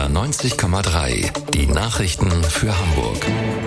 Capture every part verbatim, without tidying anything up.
R neunzig Komma drei. Die Nachrichten für Hamburg.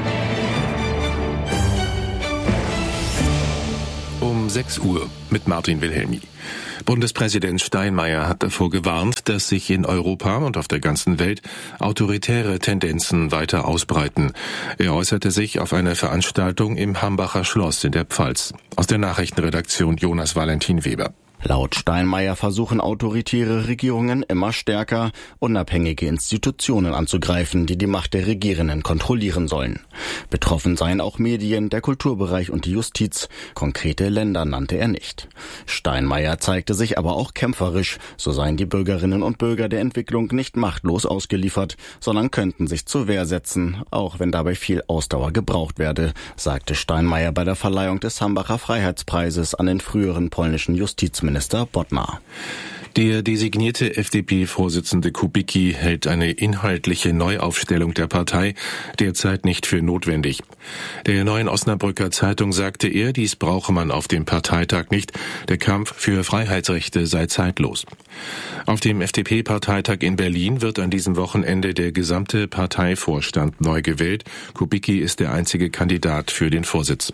Um sechs Uhr mit Martin Wilhelmi. Bundespräsident Steinmeier hat davor gewarnt, dass sich in Europa und auf der ganzen Welt autoritäre Tendenzen weiter ausbreiten. Er äußerte sich auf einer Veranstaltung im Hambacher Schloss in der Pfalz. Aus der Nachrichtenredaktion Jonas Valentin Weber. Laut Steinmeier versuchen autoritäre Regierungen immer stärker, unabhängige Institutionen anzugreifen, die die Macht der Regierenden kontrollieren sollen. Betroffen seien auch Medien, der Kulturbereich und die Justiz. Konkrete Länder nannte er nicht. Steinmeier zeigte sich aber auch kämpferisch. So seien die Bürgerinnen und Bürger der Entwicklung nicht machtlos ausgeliefert, sondern könnten sich zur Wehr setzen, auch wenn dabei viel Ausdauer gebraucht werde, sagte Steinmeier bei der Verleihung des Hambacher Freiheitspreises an den früheren polnischen Justizminister Minister Bodnar. Der designierte F D P-Vorsitzende Kubicki hält eine inhaltliche Neuaufstellung der Partei derzeit nicht für notwendig. Der Neuen Osnabrücker Zeitung sagte er, dies brauche man auf dem Parteitag nicht. Der Kampf für Freiheitsrechte sei zeitlos. Auf dem F D P-Parteitag in Berlin wird an diesem Wochenende der gesamte Parteivorstand neu gewählt. Kubicki ist der einzige Kandidat für den Vorsitz.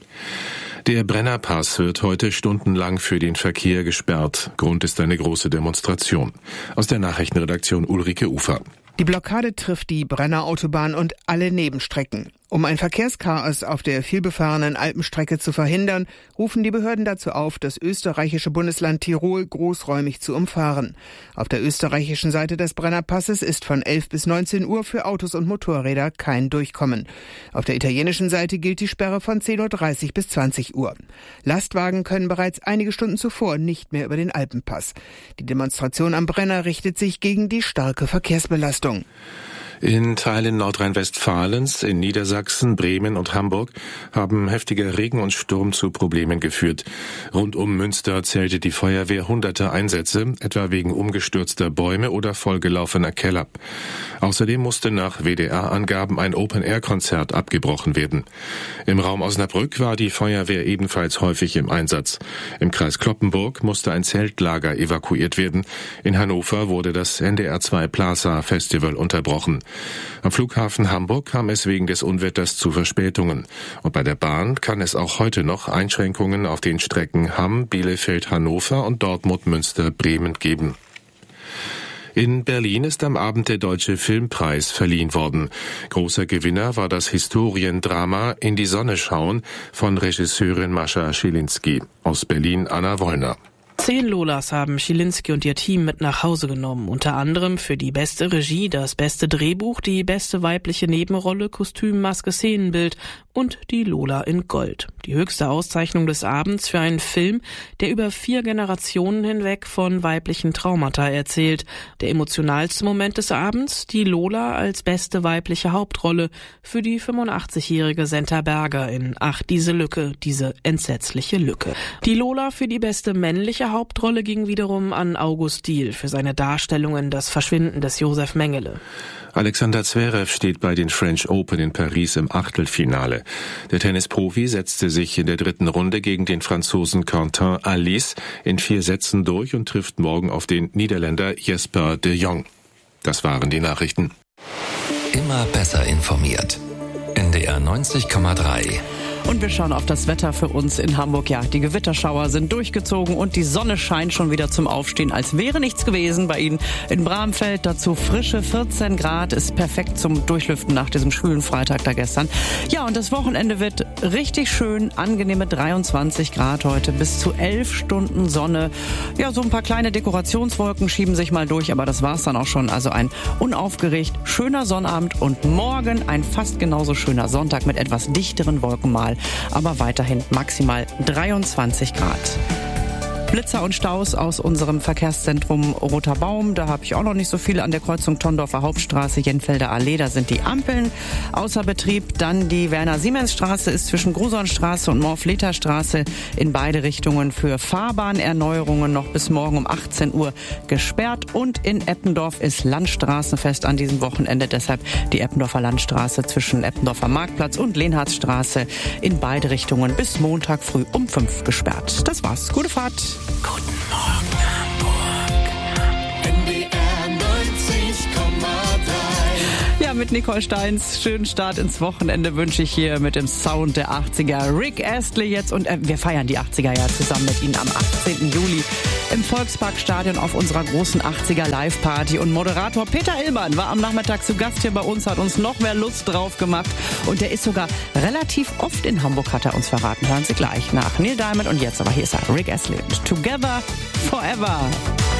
Der Brennerpass wird heute stundenlang für den Verkehr gesperrt. Grund ist eine große Demonstration. Aus der Nachrichtenredaktion Ulrike Ufer. Die Blockade trifft die Brennerautobahn und alle Nebenstrecken. Um ein Verkehrschaos auf der vielbefahrenen Alpenstrecke zu verhindern, rufen die Behörden dazu auf, das österreichische Bundesland Tirol großräumig zu umfahren. Auf der österreichischen Seite des Brennerpasses ist von elf bis neunzehn Uhr für Autos und Motorräder kein Durchkommen. Auf der italienischen Seite gilt die Sperre von zehn Uhr dreißig bis zwanzig Uhr. Lastwagen können bereits einige Stunden zuvor nicht mehr über den Alpenpass. Die Demonstration am Brenner richtet sich gegen die starke Verkehrsbelastung. In Teilen Nordrhein-Westfalens, in Niedersachsen, Bremen und Hamburg haben heftiger Regen und Sturm zu Problemen geführt. Rund um Münster zählte die Feuerwehr hunderte Einsätze, etwa wegen umgestürzter Bäume oder vollgelaufener Keller. Außerdem musste nach W D R-Angaben ein Open-Air-Konzert abgebrochen werden. Im Raum Osnabrück war die Feuerwehr ebenfalls häufig im Einsatz. Im Kreis Cloppenburg musste ein Zeltlager evakuiert werden. In Hannover wurde das N D R zwei Plaza Festival unterbrochen. Am Flughafen Hamburg kam es wegen des Unwetters zu Verspätungen. Und bei der Bahn kann es auch heute noch Einschränkungen auf den Strecken Hamm, Bielefeld, Hannover und Dortmund, Münster, Bremen geben. In Berlin ist am Abend der Deutsche Filmpreis verliehen worden. Großer Gewinner war das Historiendrama In die Sonne schauen von Regisseurin Mascha Schilinski. Aus Berlin Anna Wollner. Zehn Lolas haben Schilinski und ihr Team mit nach Hause genommen. Unter anderem für die beste Regie, das beste Drehbuch, die beste weibliche Nebenrolle, Kostüm, Maske, Szenenbild und die Lola in Gold. Die höchste Auszeichnung des Abends für einen Film, der über vier Generationen hinweg von weiblichen Traumata erzählt. Der emotionalste Moment des Abends, die Lola als beste weibliche Hauptrolle für die fünfundachtzigjährige Senta Berger in Ach, diese Lücke, diese entsetzliche Lücke. Die Lola für die beste männliche Hauptrolle ging wiederum an August Diehl für seine Darstellung in Das Verschwinden des Josef Mengele. Alexander Zverev steht bei den French Open in Paris im Achtelfinale. Der Tennisprofi setzte sich in der dritten Runde gegen den Franzosen Quentin Alice in vier Sätzen durch und trifft morgen auf den Niederländer Jesper de Jong. Das waren die Nachrichten. Immer besser informiert. N D R neunzig Komma drei. Und wir schauen auf das Wetter für uns in Hamburg. Ja, die Gewitterschauer sind durchgezogen und die Sonne scheint schon wieder zum Aufstehen, als wäre nichts gewesen bei Ihnen. In Bramfeld dazu frische vierzehn Grad, ist perfekt zum Durchlüften nach diesem schwülen Freitag da gestern. Ja, und das Wochenende wird richtig schön, angenehme dreiundzwanzig Grad heute, bis zu elf Stunden Sonne. Ja, so ein paar kleine Dekorationswolken schieben sich mal durch, aber das war's dann auch schon. Also ein unaufgeregt schöner Sonnabend und morgen ein fast genauso schöner Sonntag mit etwas dichteren Wolkenmal. Aber weiterhin maximal dreiundzwanzig Grad. Blitzer und Staus aus unserem Verkehrszentrum Roter Baum. Da habe ich auch noch nicht so viel an der Kreuzung Tondorfer Hauptstraße, Jenfelder Allee. Da sind die Ampeln außer Betrieb. Dann die Werner-Siemens-Straße ist zwischen Grusonstraße und Morfleter-Straße in beide Richtungen für Fahrbahnerneuerungen noch bis morgen um achtzehn Uhr gesperrt. Und in Eppendorf ist Landstraßenfest an diesem Wochenende. Deshalb die Eppendorfer Landstraße zwischen Eppendorfer Marktplatz und Lenhardsstraße in beide Richtungen bis Montag früh um fünf gesperrt. Das war's. Gute Fahrt. Guten Morgen, Hamburg. N D R neunzig Komma mit Nicole Steins. Schönen Start ins Wochenende wünsche ich hier mit dem Sound der achtziger. Rick Astley jetzt und äh, wir feiern die achtziger ja zusammen mit Ihnen am achtzehnten Juli im Volksparkstadion auf unserer großen achtziger Live-Party. Und Moderator Peter Illmann war am Nachmittag zu Gast hier bei uns, hat uns noch mehr Lust drauf gemacht. Und der ist sogar relativ oft in Hamburg, hat er uns verraten. Hören Sie gleich nach Neil Diamond. Und jetzt aber hier ist er, Rick Astley. Together Forever.